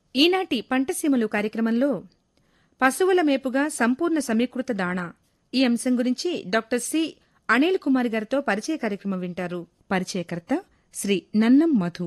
ఈనాటి పంటసీమలు కార్యక్రమంలో పశువుల మేపుగా సంపూర్ణ సమీకృత దాణా ఈ అంశం గురించి డాక్టర్ సి అనిల్ కుమార్ గారితో పరిచయ కార్యక్రమం వింటారు. పరిచయకర్త శ్రీ నన్నం మధు.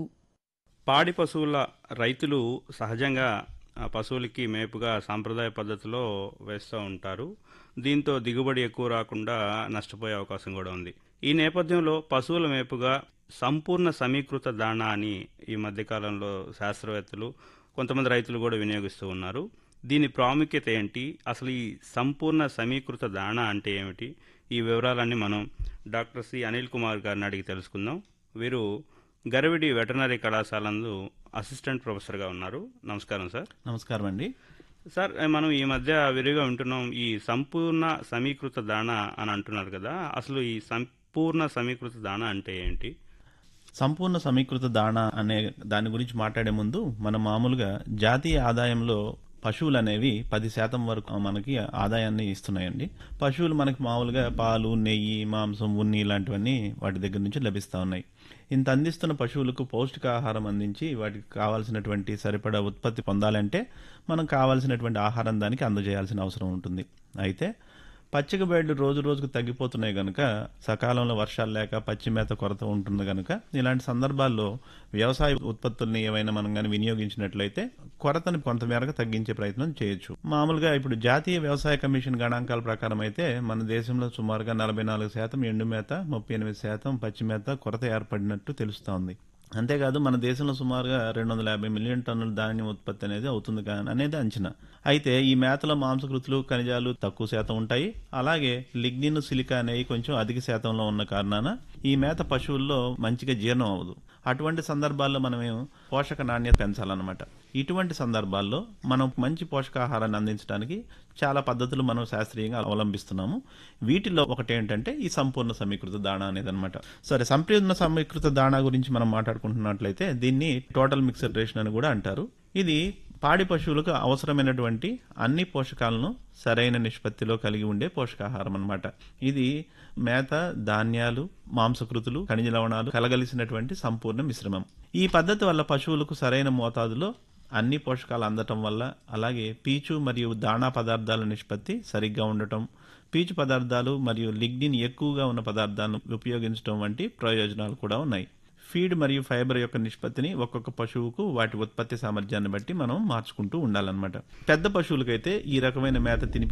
పాడి పశువుల రైతులు సహజంగా పశువులకి మేపుగా సాంప్రదాయ పద్ధతిలో వేస్తూ ఉంటారు. దీంతో దిగుబడి ఎక్కువ రాకుండా నష్టపోయే అవకాశం కూడా ఉంది. ఈ నేపథ్యంలో పశువుల మేపుగా సంపూర్ణ సమీకృత దాణా అని ఈ మధ్యకాలంలో శాస్త్రవేత్తలు కొంతమంది రైతులు కూడా వినియోగిస్తూ ఉన్నారు. దీని ప్రాముఖ్యత ఏంటి, అసలు ఈ సంపూర్ణ సమీకృత దాణా అంటే ఏమిటి, ఈ వివరాలన్నీ మనం డాక్టర్ సి అనిల్ కుమార్ గారిని అడిగి తెలుసుకుందాం. వీరు గరవిడి వెటర్నరీ కళాశాలందు అసిస్టెంట్ ప్రొఫెసర్గా ఉన్నారు. నమస్కారం సార్. నమస్కారం అండి. సార్, మనం ఈ మధ్య విరిగా వింటున్నాం ఈ సంపూర్ణ సమీకృత దాణా అని అంటున్నారు కదా, అసలు ఈ సంపూర్ణ సమీకృత దాణా అంటే ఏంటి? సంపూర్ణ సమీకృత దాణా అనే దాని గురించి మాట్లాడే ముందు మనం మామూలుగా జాతీయ ఆదాయంలో పశువులు అనేవి 10% వరకు మనకి ఆదాయాన్ని ఇస్తున్నాయండి. పశువులు మనకి మామూలుగా పాలు, నెయ్యి, మాంసం, ఉన్ని ఇలాంటివన్నీ వాటి దగ్గర నుంచి లభిస్తూ ఉన్నాయి. ఇంత అందిస్తున్న పశువులకు పౌష్టికాహారం అందించి వాటికి కావాల్సినటువంటి సరిపడా ఉత్పత్తి పొందాలంటే మనం కావాల్సినటువంటి ఆహారం దానికి అందజేయాల్సిన అవసరం ఉంటుంది. అయితే పచ్చిక బయళ్ళు రోజు రోజుకు తగ్గిపోతున్నాయి కనుక, సకాలంలో వర్షాలు లేక పచ్చి మేత కొరత ఉంటుంది కనుక, ఇలాంటి సందర్భాల్లో వ్యవసాయ ఉత్పత్తుల్ని ఏమైనా మనం కానీ వినియోగించినట్లయితే కొరతను కొంతమేరకు తగ్గించే ప్రయత్నం చేయొచ్చు. మామూలుగా ఇప్పుడు జాతీయ వ్యవసాయ కమిషన్ గణాంకాల ప్రకారం అయితే మన దేశంలో సుమారుగా 44% ఎండు మేత, 38% పచ్చి మేత కొరత ఏర్పడినట్టు తెలుస్తోంది. అంతేకాదు మన దేశంలో సుమారుగా 250 మిలియన్ టన్నుల ధాన్యం ఉత్పత్తి అనేది అవుతుంది అనేది అంచనా. అయితే ఈ మేతలో మాంసకృతులు, ఖనిజాలు తక్కువ శాతం ఉంటాయి. అలాగే లిగ్నిన్, సిలికా అనేవి కొంచెం అధిక శాతంలో ఉన్న కారణాన ఈ మేత పశువుల్లో మంచిగా జీర్ణం అవ్వదు. అటువంటి సందర్భాల్లో మనమేం పోషక నాణ్యత పెంచాలన్నమాట. ఇటువంటి సందర్భాల్లో మనం మంచి పోషకాహారాన్ని అందించడానికి చాలా పద్ధతులు మనం శాస్త్రీయంగా అవలంబిస్తున్నాము. వీటిలో ఒకటి ఏంటంటే ఈ సంపూర్ణ సమీకృత దాణా అనేది అనమాట. సరే, సంపూర్ణ సమీకృత దాణా గురించి మనం మాట్లాడుకుంటున్నట్లయితే దీన్ని టోటల్ మిక్స్డ్ రేషన్ అని కూడా అంటారు. ఇది పాడి పశువులకు అవసరమైనటువంటి అన్ని పోషకాలను సరైన నిష్పత్తిలో కలిగి ఉండే పోషకాహారం అన్నమాట. ఇది మేత, ధాన్యాలు, మాంసకృతులు, ఖనిజ లవణాలు కలగలిసినటువంటి సంపూర్ణ మిశ్రమం. ఈ పద్ధతి వల్ల పశువులకు సరైన మోతాదులో అన్ని పోషకాలు అందటం వల్ల, అలాగే పీచు మరియు దాణా పదార్థాల నిష్పత్తి సరిగ్గా ఉండటం, పీచు పదార్థాలు మరియు లిగ్నిన్ ఎక్కువగా ఉన్న పదార్థాలను ఉపయోగించడం వంటి ప్రయోజనాలు కూడా ఉన్నాయి. ఫీడ్ మరియు ఫైబర్ యొక్క నిష్పత్తిని ఒక్కొక్క పశువుకు వాటి ఉత్పత్తి సామర్థ్యాన్ని బట్టి మనం మార్చుకుంటూ ఉండాలన్నమాట. పెద్ద పశువులకైతే ఈ రకమైన మేత తినిపి